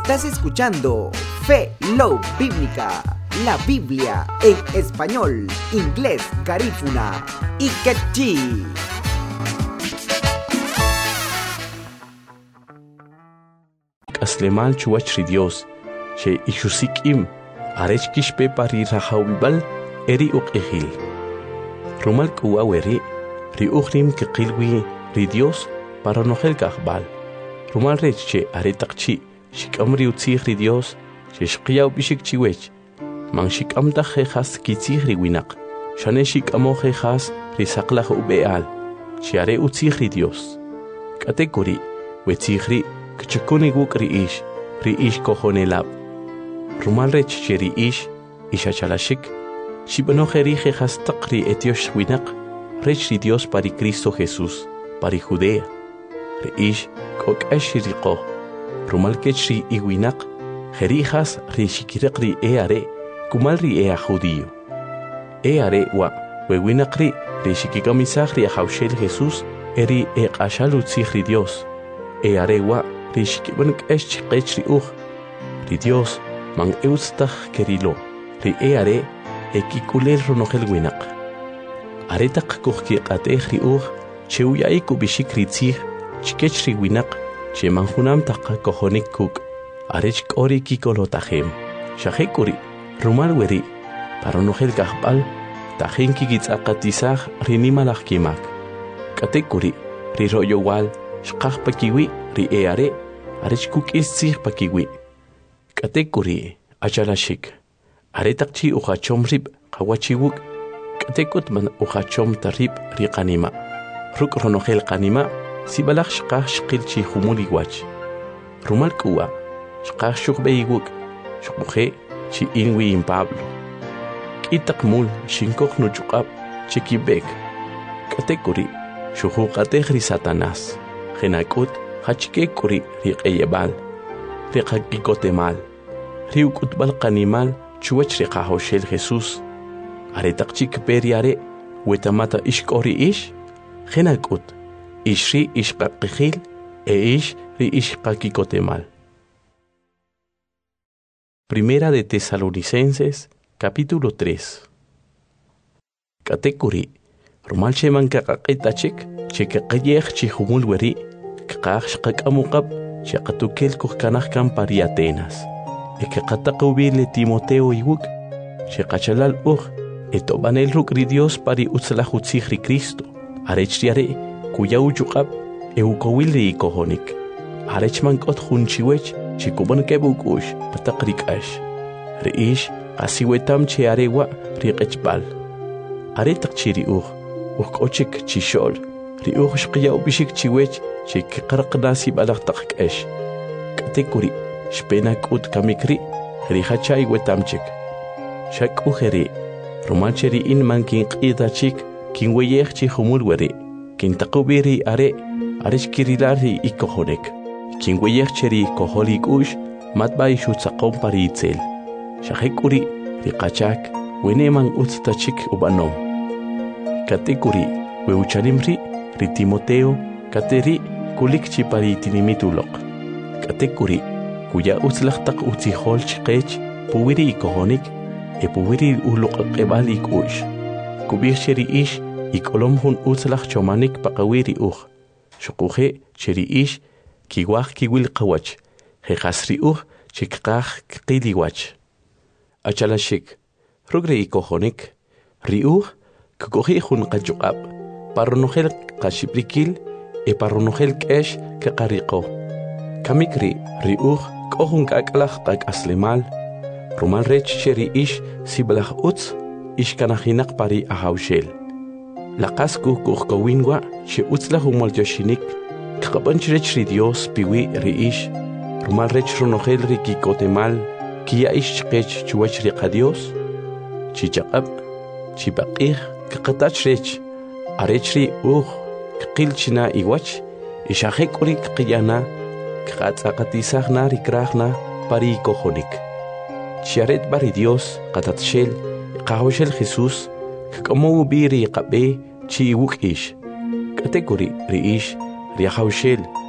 Estás escuchando Fe Love Bíblica, la Biblia en español, inglés, garífuna y quechí. Aslemal chuachri Dios, che ishusikim, arechkish pepari rahawibal, eri uqihil. Rumal kuaweri, ri ukhrim kikilwi ri Dios para nojel kahbal. Rumal rech che aretakchi, shikamri utzih ri Dios, che shqiyaw bishik chiwech. Man shikamta jejas kitzih ri winak, shane shikamo jejas ri saklach ubeal, che are utzih ri Dios. Katekuri, wetzih ri Kchukuni guk riish kohonelab. Rumal rech che riish, ishachalashik, shibanoje jejas takri etiosh winak, rech ri Dios pari Cristo Jesús, pari Judea. Riish kok ashiriko, rumal kech ri iwinak, jerijas ri shikirak ri eare, kumal ri ea judío. Eare wa, wewinak ri shikikamisach ri ahaushel Jesús, eri ashalutzich ri Dios. Eare wa, Rishkibank eschqech ri Dios man eustach kerilo ri eare ekikulel ronogel winak aretak kuhki qateh ri chewyaik bishik ritzih chkech ri winak che manhunam taqa kohonik kuk arech qori kikolotahem shahekuri rumal weri paronogel gahbal tahin kigitsaqatisaj ri nimalaj kimak katekuri ri royowal shqaj pakiwi ri eare arech kuk istzih pakiwi katekuri achalashik aretakchi uchachom rib qawachiwuk katekut man uchachom tarib ri qanima ruk ronogel qanima sibalaj shqaj shqilchi humuli wach rumal kuwa shqaj shuqbeyiwuk shuqmuje chi inwi in Pablo kitak mul shinkoj nuchuqab chikibek katekuri shuhu qatej ri Satanás Genakut hachke kuri riqeyebal riqakikotemal riukutbal qanimal chuwach riqahoshel Jesús aretaqchik periare wetamata ishkori ish Genakut ishri ishqaqijil ish ri ishqakikotemal. Primera de Tesalonicenses capítulo 3. Katekuri rumal sheman kaqaqitachik chekaqayej chihumul weri kaqaj shqaqamuqab chaqatukel kuhkanaj kan pari Atenas ekaqataqubile Timoteo iwuk chaqachalal etobanel ruk ri Dios pari utzlaj utzij ri Cristo arechriare kuya uchuqab eukowil ri kohonik arechman qot junchiwech chikuban kebukush pataqrikash reish asiwetam chearewa riqechbal aretaqchiri Uchkochik chishol, riuch shqiyaw bishik chiwech, chik qarqnasi balaqtaqesh. Katekuri, shpenak ut kamikri, rihachay wetamchik. Shak ujeri, romancheri in mankin qidachik, kin weyech chi humulweri, kin taqubiri are, arishkirilari ikohonek. Kin weyech cheri koholik ush, matbay shutzaqom paritzel. Shahekuri, rikachak, weneman utstachik ubanom. Katekuri, weuchalimri, ri Timoteo, kateri, kulikchi pari tinimitulok. Katekuri, kuya utzlachtak utzihol chqech, puwiri ikohonik, puwiri ulok qebal ikush. Kubir cheri ish, ikolomhun utzlach chomanik pakawiri Shukuje cheri ish, kiwach kiwil qawach, hejasri chikqaj qiliwach. Achalashik, rugre ikohonik, ri Kukohi hun qachuqab, paronogel qashiprikil, paronogel kesh kaqariqo. Kamikri, riuj, kohun kakalaj aslemal, rumal rech cheri ish, sibalaj utz, ishkanajinak pari ahaushel. Laqas kuhkowinwa, che utzla humoltoshinik, kaqabanch rech ri Dios piwi riish, rumal rech ronogel rikikotemal, kia ish chqech chuwach riqadios, chichaqab, chipaqih, Kakatach rech, arechri kqilchina iwach, ishahekuri qiyana, qatzaqatisagna rikragna pari kohonik. Chiaret bari Dios, qatatshel, qahoshel Jesús, kaqamu biri qabe, chi iwuk ish. Kategori riish, riahaushel,